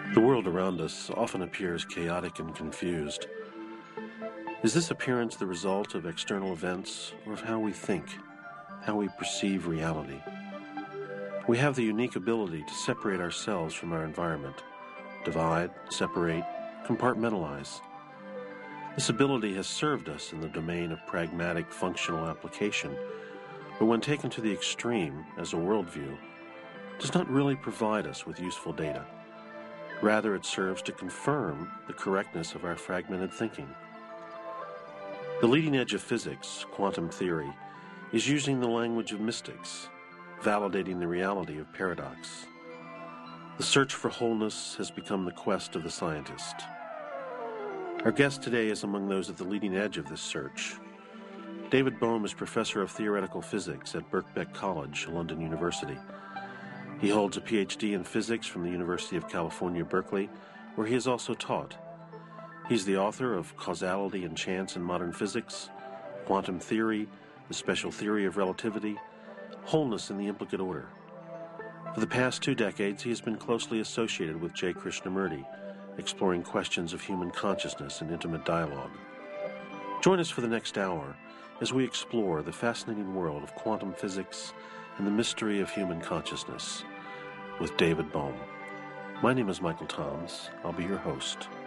The world around us often appears chaotic and confused. Is this appearance the result of external events or of how we think, how we perceive reality? We have the unique ability to separate ourselves from our environment, divide, separate, compartmentalize. This ability has served us in the domain of pragmatic functional application, but when taken to the extreme as a worldview, does not really provide us with useful data. Rather, it serves to confirm the correctness of our fragmented thinking. The leading edge of physics, quantum theory, is using the language of mystics, validating the reality of paradox. The search for wholeness has become the quest of the scientist. Our guest today is among those at the leading edge of this search. David Bohm is professor of theoretical physics at Birkbeck College, London University. He holds a PhD in physics from the University of California, Berkeley, where he has also taught. He's the author of Causality and Chance in Modern Physics, Quantum Theory, The Special Theory of Relativity, Wholeness in the Implicate Order. For the past 2 decades, he has been closely associated with J. Krishnamurti, exploring questions of human consciousness and intimate dialogue. Join us for the next hour as we explore the fascinating world of quantum physics and the mystery of human consciousness with David Bohm. My name is Michael Toms. I'll be your host.